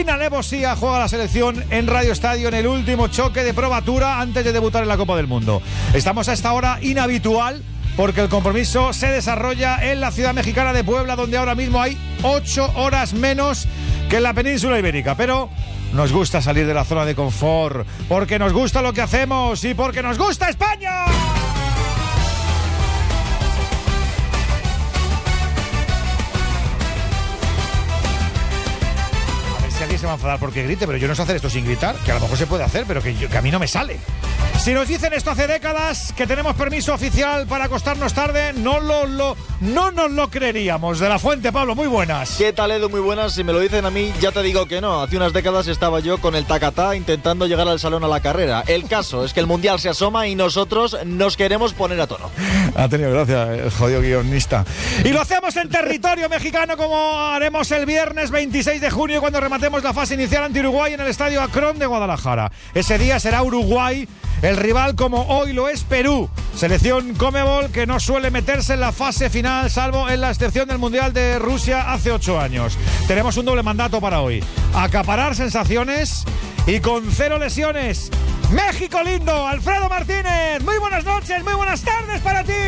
Martina Lebosía juega la selección en Radio Estadio en el último choque de probatura antes de debutar en la Copa del Mundo. Estamos a esta hora inhabitual porque el compromiso se desarrolla en la ciudad mexicana de Puebla, donde ahora mismo hay 8 horas menos que en la península ibérica. Pero nos gusta salir de la zona de confort, porque nos gusta lo que hacemos y porque nos gusta España. Si alguien se va a enfadar porque grite, pero yo no sé hacer esto sin gritar, que a lo mejor se puede hacer, pero que a mí no me sale. Si nos dicen esto hace décadas, que tenemos permiso oficial para acostarnos tarde, no nos lo creeríamos. De la Fuente, Pablo, muy buenas. ¿Qué tal, Edu? Muy buenas. Si me lo dicen a mí, ya te digo que no. Hace unas décadas estaba yo con el tacatá intentando llegar al salón a la carrera. El caso es que el Mundial se asoma y nosotros nos queremos poner a tono. Ha tenido gracia el jodido guionista. Y lo hacemos en territorio mexicano, como haremos el viernes 26 de junio cuando rematemos la fase inicial ante Uruguay en el Estadio Akron de Guadalajara. Ese día será Uruguay el rival, como hoy lo es Perú, selección Conmebol que no suele meterse en la fase final, salvo en la excepción del Mundial de Rusia hace 8 años. Tenemos un doble mandato para hoy: acaparar sensaciones y con 0 lesiones. México lindo, Alfredo Martínez, muy buenas noches, muy buenas tardes para ti.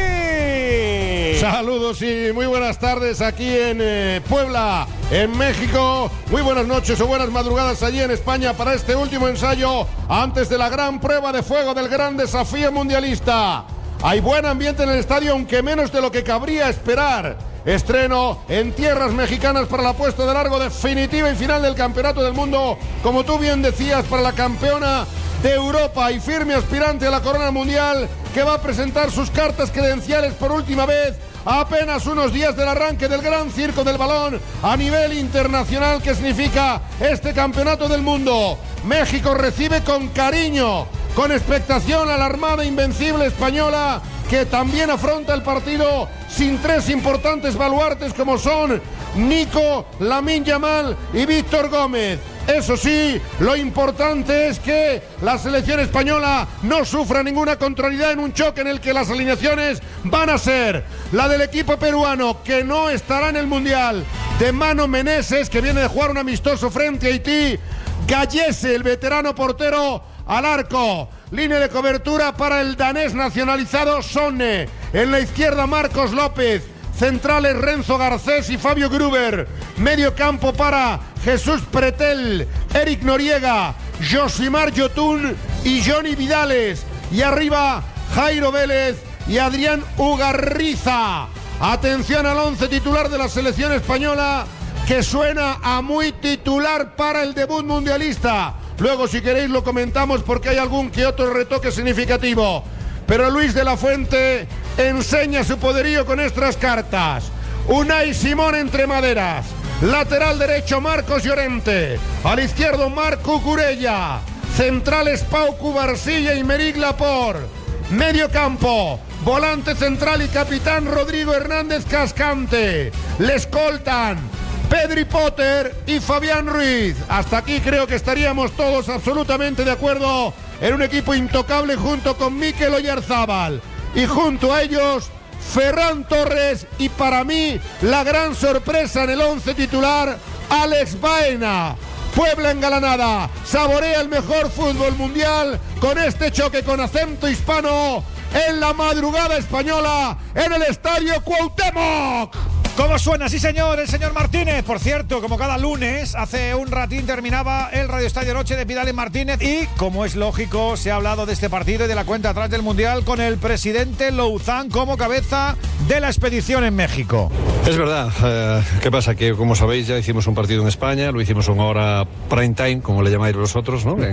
Saludos y muy buenas tardes aquí en Puebla, en México. Muy buenas noches o buenas madrugadas allí en España para este último ensayo antes de la gran prueba de fuego del gran desafío mundialista. Hay buen ambiente en el estadio, aunque menos de lo que cabría esperar. Estreno en tierras mexicanas para la puesta de largo definitiva y final del Campeonato del Mundo, como tú bien decías, para la campeona de Europa y firme aspirante a la corona mundial, que va a presentar sus cartas credenciales por última vez a apenas unos días del arranque del gran circo del balón a nivel internacional que significa este Campeonato del Mundo. México recibe con cariño, con expectación a la Armada Invencible española, que también afronta el partido sin 3 importantes baluartes como son Nico, Lamine Yamal y Víctor Gómez. Eso sí, lo importante es que la selección española no sufra ninguna contrariedad en un choque en el que las alineaciones van a ser la del equipo peruano, que no estará en el Mundial, de Mano Meneses, que viene de jugar un amistoso frente a Haití, Gallese, el veterano portero, al arco. Línea de cobertura para el danés nacionalizado Sonne. En la izquierda Marcos López. Centrales Renzo Garcés y Fabio Gruber. Medio campo para Jesús Pretel, Eric Noriega, Josimar Yotun y Johnny Vidales. Y arriba Jairo Vélez y Adrián Ugarriza. Atención al 11 titular de la selección española, que suena a muy titular para el debut mundialista. Luego, si queréis, lo comentamos porque hay algún que otro retoque significativo. Pero Luis de la Fuente enseña su poderío con estas cartas. Unai Simón entre maderas. Lateral derecho Marcos Llorente. Al izquierdo Marco Curella. Centrales Pau Cubarsilla y Meric Laporte. Medio campo, volante central y capitán Rodrigo Hernández Cascante. Le escoltan Pedri Potter y Fabián Ruiz. Hasta aquí creo que estaríamos todos absolutamente de acuerdo en un equipo intocable junto con Mikel Oyarzábal. Y junto a ellos, Ferran Torres y para mí la gran sorpresa en el 11 titular, Alex Baena. Puebla engalanada, saborea el mejor fútbol mundial con este choque con acento hispano en la madrugada española en el Estadio Cuauhtémoc. ¿Cómo suena? Sí, señor, el señor Martínez. Por cierto, como cada lunes, hace un ratín terminaba el Radio Estadio Noche de Vidal y Martínez y, como es lógico, se ha hablado de este partido y de la cuenta atrás del Mundial con el presidente Louzán como cabeza de la expedición en México. Es verdad. ¿Qué pasa? Que, como sabéis, ya hicimos un partido en España, lo hicimos una hora prime time, como le llamáis vosotros, ¿no?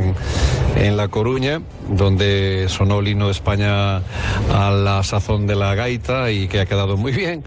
En La Coruña, donde sonó el himno de España a la sazón de la gaita y que ha quedado muy bien.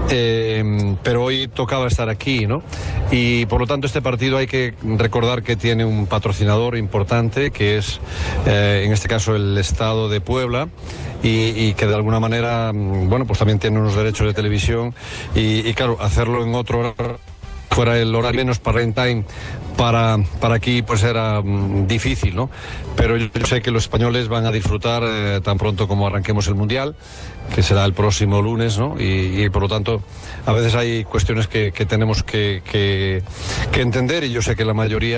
Pero hoy tocaba estar aquí, ¿no? Y por lo tanto este partido hay que recordar que tiene un patrocinador importante, que es en este caso el Estado de Puebla, y que de alguna manera, bueno, pues también tiene unos derechos de televisión y claro, hacerlo en otro horario, fuera el horario menos prime time para aquí, pues era difícil, ¿no? Pero yo sé que los españoles van a disfrutar tan pronto como arranquemos el Mundial, que será el próximo lunes, ¿no? Y por lo tanto, a veces hay cuestiones que tenemos que entender, y yo sé que la mayoría